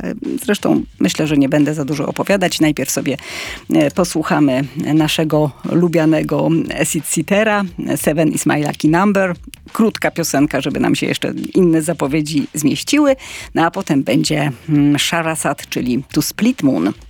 Zresztą myślę, że nie będę za dużo opowiadać. Najpierw sobie posłuchamy naszego lubianego Acid Citera, Seven is my lucky number. Krótka piosenka, żeby nam się jeszcze inne zapowiedzi zmieściły. No a potem będzie Sharasat, czyli To Split Moon.